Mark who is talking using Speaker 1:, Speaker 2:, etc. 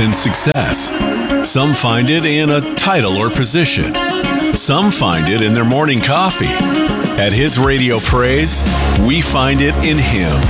Speaker 1: in success. Some find it in a title or position. Some find it in their morning coffee. At His Radio Praise, we find it in Him.